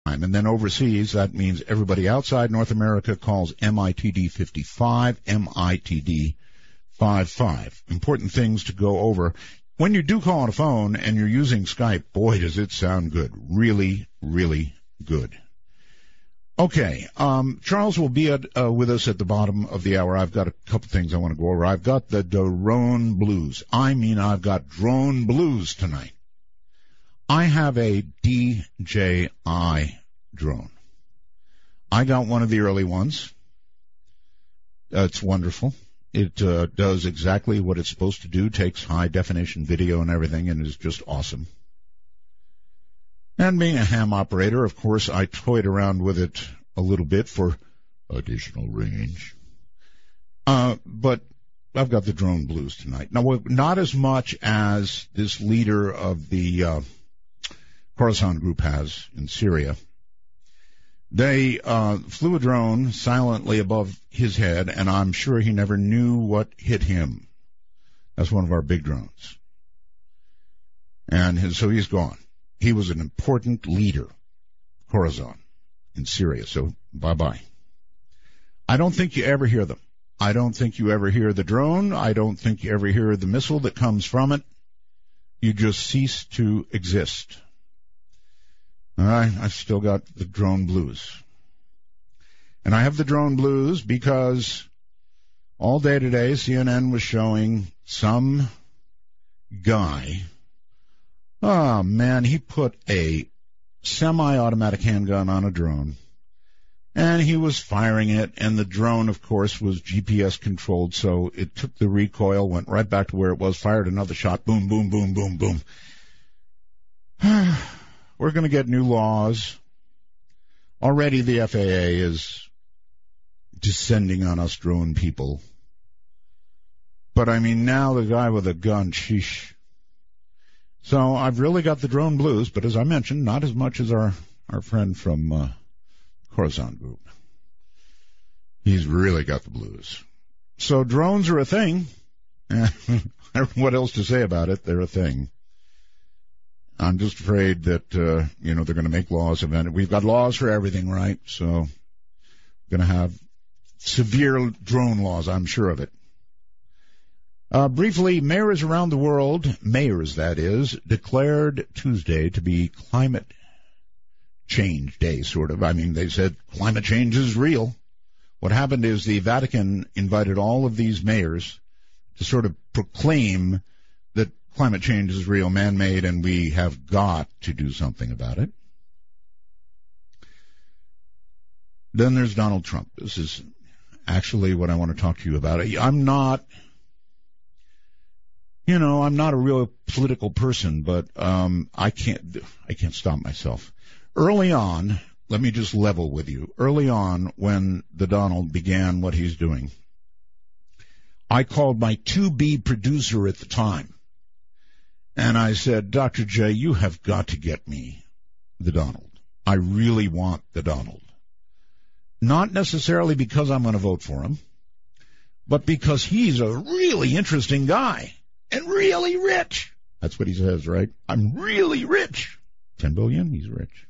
And then overseas, that means everybody outside North America calls MITD 55, MITD 55. Important things to go over. When you do call on a phone and you're using Skype, boy, does it sound good. Really, really good. Okay, Charles will be with us at the bottom of the hour. I've got a couple things I want to go over. I've got the drone blues. I've got drone blues tonight. I have a DJI drone. I got one of the early ones. It's wonderful. It does exactly what it's supposed to do, takes high-definition video and everything, and is just awesome. And being a ham operator, of course, I toyed around with it a little bit for additional range. But I've got the drone blues tonight. Now, not as much as this leader of the Khorasan group has in Syria. They flew a drone silently above his head, and I'm sure he never knew what hit him. That's one of our big drones. And so he's gone. He was an important leader, Khorasan, in Syria, so bye-bye. I don't think you ever hear them. I don't think you ever hear the drone. I don't think you ever hear the missile that comes from it. You just cease to exist. All right, I've still got the drone blues. And I have the drone blues because all day today CNN was showing some guy. Oh, man, he put a semi-automatic handgun on a drone, and he was firing it, and the drone, of course, was GPS-controlled, so it took the recoil, went right back to where it was, fired another shot, boom, boom, boom, boom, boom. We're going to get new laws. Already the FAA is descending on us drone people. But, I mean, now the guy with a gun, sheesh. So I've really got the drone blues, but as I mentioned, not as much as our friend from Khorasan group. He's really got the blues. So drones are a thing. What else to say about it? They're a thing. I'm just afraid that, they're going to make laws about it. We've got laws for everything, right? So we're going to have severe drone laws, I'm sure of it. Briefly, mayors around the world, that is, declared Tuesday to be climate change day, sort of. I mean, they said climate change is real. What happened is the Vatican invited all of these mayors to sort of proclaim that climate change is real, man-made, and we have got to do something about it. Then there's Donald Trump. This is actually what I want to talk to you about. I'm not a real political person, but I can't stop myself. Early on, let me just level with you. Early on, when the Donald began what he's doing, I called my 2B producer at the time, and I said, Dr. J, you have got to get me the Donald. I really want the Donald. Not necessarily because I'm going to vote for him, but because he's a really interesting guy. And really rich. That's what he says, right? I'm really rich. 10 billion, he's rich.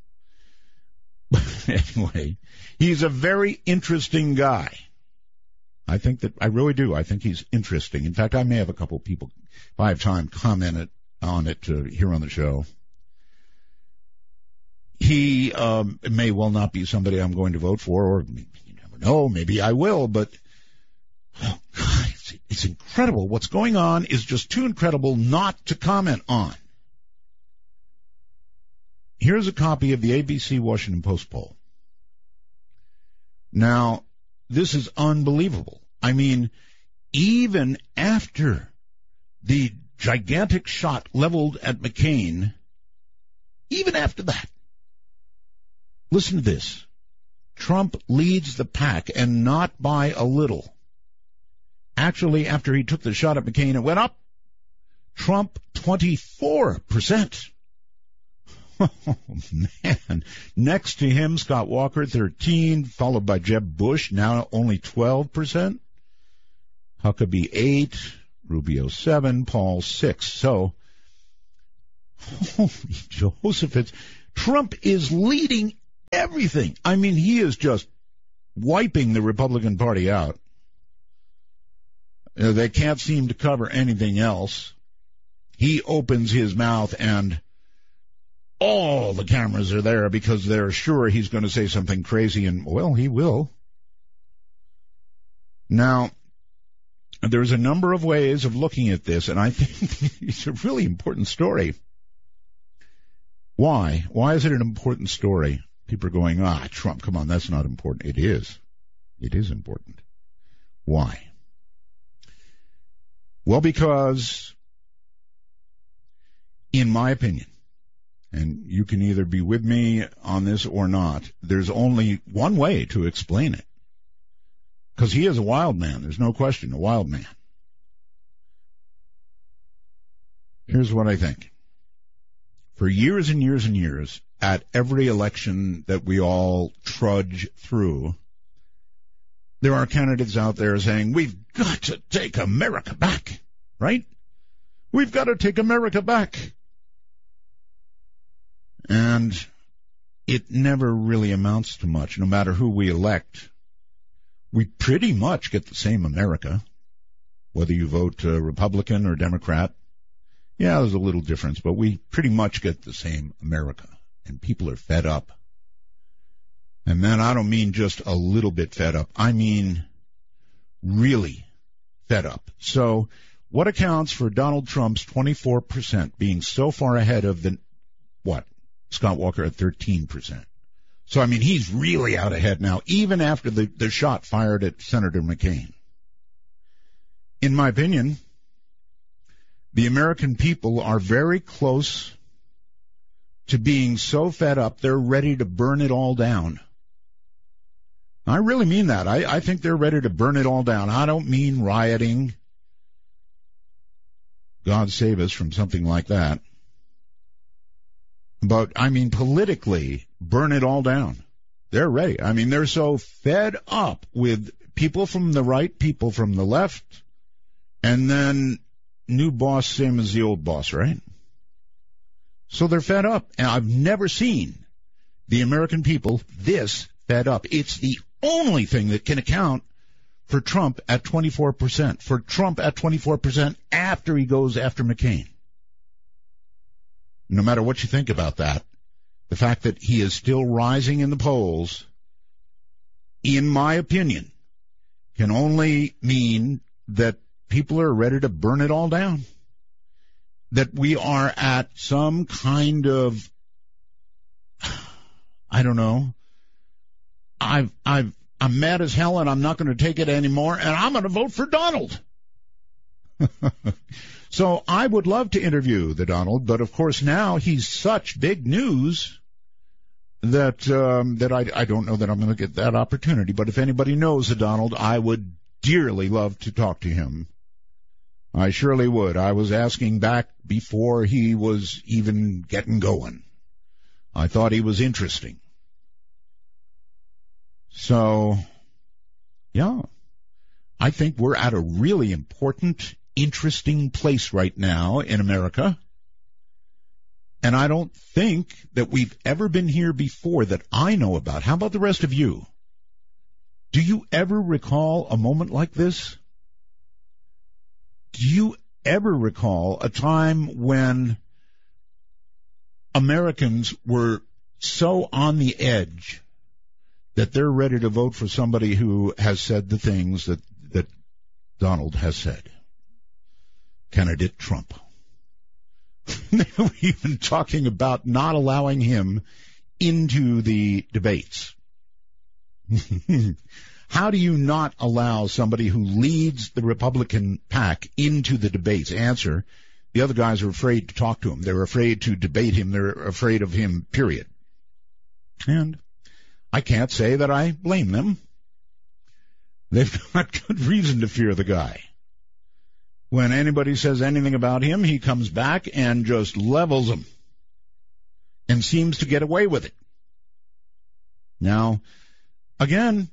Anyway, he's a very interesting guy. I really do. I think he's interesting. In fact, I may have a couple people, if I have time, comment on it here on the show. He may well not be somebody I'm going to vote for, or you never know, maybe I will, but oh, God, it's incredible. What's going on is just too incredible not to comment on. Here's a copy of the ABC Washington Post poll. Now, this is unbelievable. I mean, even after the gigantic shot leveled at McCain, even after that, listen to this. Trump leads the pack, and not by a little. Actually, after he took the shot at McCain, it went up. Trump, 24%. Oh, man. Next to him, Scott Walker, 13%, followed by Jeb Bush, now only 12%. Huckabee, 8%, Rubio, 7%, Paul, 6%. So, holy Jehoshaphat, Trump is leading everything. I mean, he is just wiping the Republican Party out. They can't seem to cover anything else. He opens his mouth and all the cameras are there because they're sure he's going to say something crazy, and, well, he will. Now, there's a number of ways of looking at this, and I think it's a really important story. Why? Why is it an important story? People are going, Trump, come on, that's not important. It is. It is important. Why? Well, because, in my opinion, and you can either be with me on this or not, there's only one way to explain it. Because he is a wild man. There's no question, a wild man. Here's what I think. For years and years and years, at every election that we all trudge through, there are candidates out there saying, we've got to take America back, right? We've got to take America back. And it never really amounts to much, no matter who we elect. We pretty much get the same America, whether you vote Republican or Democrat. Yeah, there's a little difference, but we pretty much get the same America, and people are fed up. And then I don't mean just a little bit fed up. I mean really fed up. So what accounts for Donald Trump's 24% being so far ahead of Scott Walker at 13%? So, I mean, he's really out ahead now, even after the shot fired at Senator McCain. In my opinion, the American people are very close to being so fed up they're ready to burn it all down. I really mean that. I think they're ready to burn it all down. I don't mean rioting. God save us from something like that. But, I mean, politically, burn it all down. They're ready. I mean, they're so fed up with people from the right, people from the left, and then new boss, same as the old boss, right? So they're fed up. And I've never seen the American people this fed up. It's the only thing that can account for Trump at 24%, for Trump at 24% after he goes after McCain. No matter what you think about that, the fact that he is still rising in the polls, in my opinion, can only mean that people are ready to burn it all down. That we are at some kind of, I don't know, I'm mad as hell and I'm not going to take it anymore and I'm going to vote for Donald. So I would love to interview the Donald, but of course now he's such big news that I don't know that I'm going to get that opportunity. But if anybody knows the Donald, I would dearly love to talk to him. I surely would. I was asking back before he was even getting going. I thought he was interesting. So, yeah, I think we're at a really important, interesting place right now in America. And I don't think that we've ever been here before that I know about. How about the rest of you? Do you ever recall a moment like this? Do you ever recall a time when Americans were so on the edge that they're ready to vote for somebody who has said the things that Donald has said? Candidate Trump. They were even talking about not allowing him into the debates. How do you not allow somebody who leads the Republican pack into the debates? Answer, the other guys are afraid to talk to him. They're afraid to debate him. They're afraid of him, period. And I can't say that I blame them. They've got good reason to fear the guy. When anybody says anything about him, he comes back and just levels them and seems to get away with it. Now, again,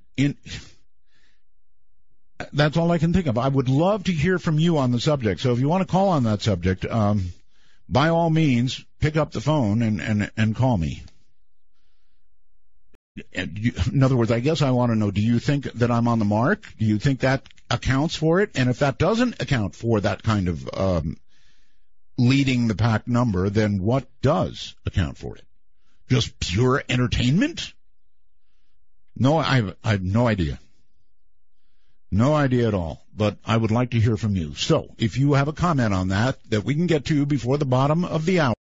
that's all I can think of. I would love to hear from you on the subject. So if you want to call on that subject, by all means, pick up the phone and call me. In other words, I guess I want to know, do you think that I'm on the mark? Do you think that accounts for it? And if that doesn't account for that kind of leading the pack number, then what does account for it? Just pure entertainment? No, I have no idea. No idea at all, but I would like to hear from you. So if you have a comment on that we can get to before the bottom of the hour,